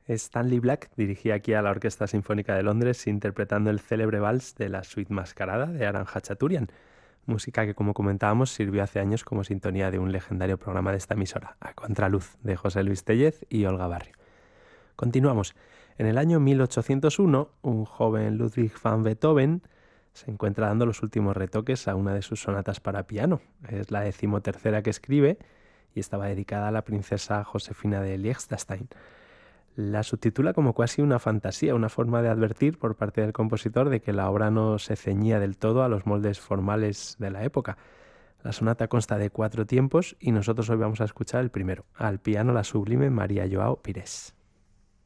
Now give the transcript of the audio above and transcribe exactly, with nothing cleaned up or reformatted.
Stanley Black dirigía aquí a la Orquesta Sinfónica de Londres interpretando el célebre vals de la Suite Mascarada de Aran Hachaturian, música que, como comentábamos, sirvió hace años como sintonía de un legendario programa de esta emisora, A Contraluz, de José Luis Tellez y Olga Barrio. Continuamos. En el año mil ochocientos uno, un joven Ludwig van Beethoven se encuentra dando los últimos retoques a una de sus sonatas para piano. Es la decimotercera que escribe y estaba dedicada a la princesa Josefina de Liechtenstein. La subtitula como casi una fantasía, una forma de advertir por parte del compositor de que la obra no se ceñía del todo a los moldes formales de la época. La sonata consta de cuatro tiempos y nosotros hoy vamos a escuchar el primero, al piano la sublime María Joao Pires.